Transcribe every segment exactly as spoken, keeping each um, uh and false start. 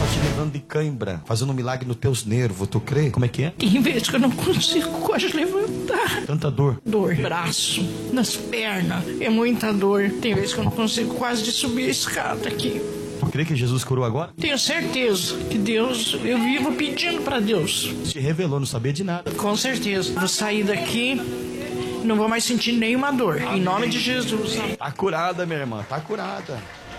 tá te levando de cãibra, fazendo um milagre nos teus nervos, tu crê? Como é que é? Tem vezes que eu não consigo quase levantar. Tanta dor. Dor, braço, nas pernas, é muita dor. Tem vezes que eu não consigo quase de subir a escada aqui. Tu crê que Jesus curou agora? Tenho certeza que Deus, eu vivo pedindo pra Deus. Te revelou, não sabia de nada. Com certeza. Vou sair daqui, não vou mais sentir nenhuma dor. Em nome de Jesus. Tá curada, minha irmã, tá curada.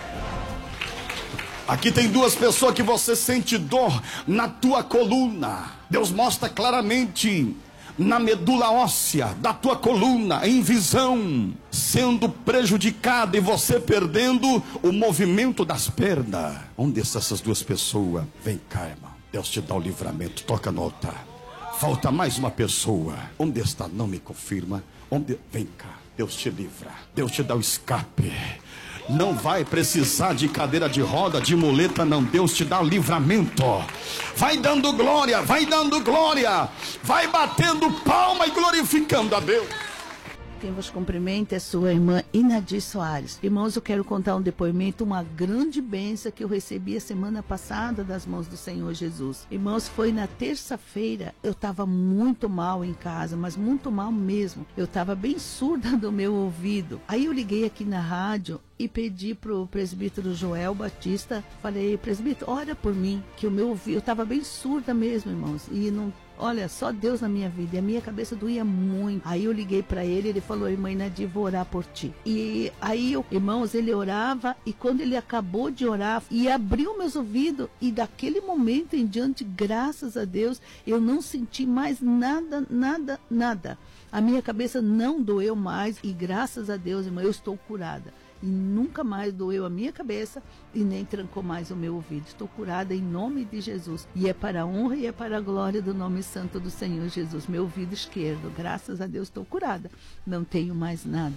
Aqui tem duas pessoas que você sente dor na tua coluna. Deus mostra claramente na medula óssea da tua coluna, em visão, sendo prejudicada e você perdendo o movimento das pernas. Onde estão essas duas pessoas? Vem cá, irmão. Deus te dá o livramento. Toca no altar. Falta mais uma pessoa. Onde está? Não me confirma. Onde? Vem cá. Deus te livra. Deus te dá o escape. Não vai precisar de cadeira de roda, de muleta, não. Deus te dá o livramento. Vai dando glória, vai dando glória. Vai batendo palma e glorificando a Deus. Quem vos cumprimenta é sua irmã Inadir Soares. Irmãos, eu quero contar um depoimento, uma grande bênção que eu recebi a semana passada das mãos do Senhor Jesus. Irmãos, foi na terça-feira, eu estava muito mal em casa, mas muito mal mesmo. Eu estava bem surda do meu ouvido. Aí eu liguei aqui na rádio e pedi pro presbítero Joel Batista, falei, presbítero, ora por mim, que o meu ouvido, eu estava bem surda mesmo, irmãos, e não, olha, só Deus na minha vida, e a minha cabeça doía muito. Aí eu liguei para ele, ele falou, irmã Inadir, vou orar por ti. E aí, eu, irmãos, ele orava, e quando ele acabou de orar, e abriu meus ouvidos, e daquele momento em diante, graças a Deus, eu não senti mais nada, nada, nada. A minha cabeça não doeu mais, e graças a Deus, irmã, eu estou curada. E nunca mais doeu a minha cabeça e nem trancou mais o meu ouvido. Estou curada em nome de Jesus. E é para a honra e é para a glória do nome santo do Senhor Jesus. Meu ouvido esquerdo, graças a Deus, estou curada. Não tenho mais nada.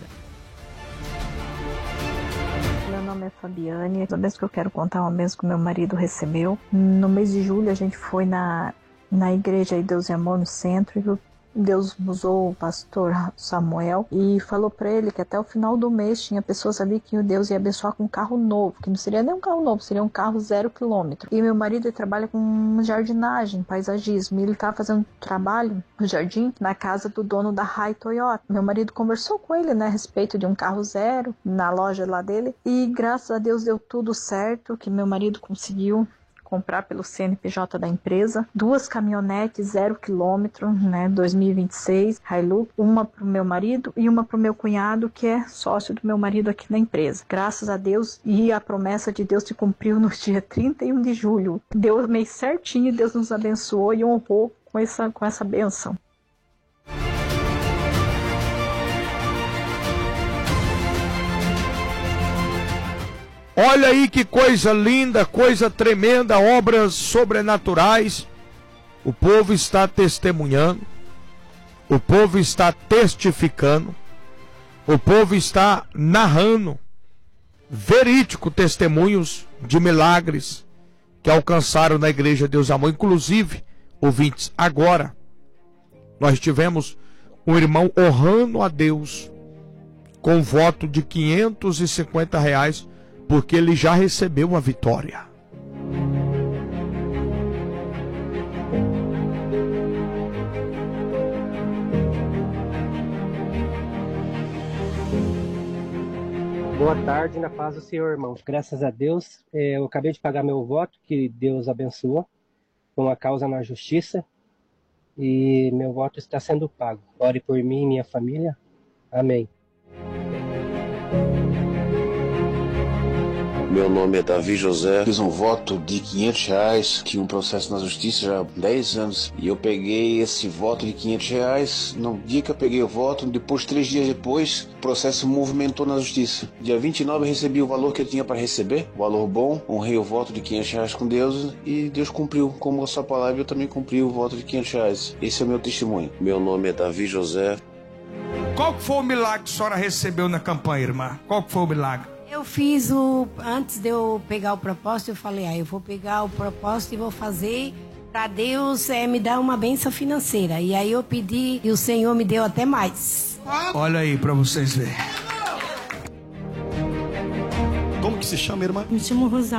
Meu nome é Fabiane. Toda vez que eu quero contar uma bênção que meu marido recebeu. No mês de julho a gente foi na, na igreja aí Deus e Amor no centro, e eu Deus usou o pastor Samuel e falou para ele que até o final do mês tinha pessoas ali que Deus ia abençoar com um carro novo, que não seria nem um carro novo, seria um carro zero quilômetro. E meu marido ele trabalha com jardinagem, paisagismo, e ele estava fazendo trabalho no jardim na casa do dono da Rai Toyota. Meu marido conversou com ele, né, a respeito de um carro zero na loja lá dele, e graças a Deus deu tudo certo, que meu marido conseguiu comprar pelo C N P J da empresa, duas caminhonetes zero quilômetro, né, dois mil e vinte e seis, Hilux, uma para o meu marido e uma para o meu cunhado, que é sócio do meu marido aqui na empresa. Graças a Deus, e a promessa de Deus se cumpriu no dia trinta e um de julho. Deu o mês certinho, Deus nos abençoou e honrou com essa, com essa bênção. Olha aí que coisa linda, coisa tremenda, obras sobrenaturais. O povo está testemunhando, o povo está testificando, o povo está narrando verídico testemunhos de milagres que alcançaram na igreja Deus Amor. Inclusive, ouvintes, agora nós tivemos um irmão honrando a Deus com um voto de quinhentos e cinquenta reais, porque ele já recebeu a vitória. Boa tarde, na paz do Senhor, irmãos. Graças a Deus, eu acabei de pagar meu voto, que Deus abençoou, com a causa na justiça, e meu voto está sendo pago. Ore por mim e minha família. Amém. Meu nome é Davi José, fiz um voto de quinhentos reais, tinha um processo na justiça já há dez anos, e eu peguei esse voto de quinhentos reais, no dia que eu peguei o voto, depois, três dias depois, o processo movimentou na justiça. Dia vinte e nove eu recebi o valor que eu tinha para receber, o valor bom, honrei o voto de quinhentos reais com Deus, e Deus cumpriu, como a sua palavra, eu também cumpri o voto de quinhentos reais. Esse é o meu testemunho. Meu nome é Davi José. Qual foi o milagre que a senhora recebeu na campanha, irmã? Qual foi o milagre? Eu fiz o... Antes de eu pegar o propósito, eu falei, ah, eu vou pegar o propósito e vou fazer para Deus é, me dar uma bênção financeira. E aí eu pedi e o Senhor me deu até mais. Olha aí para vocês verem. Como que se chama, irmã? Me chamo Rosalba.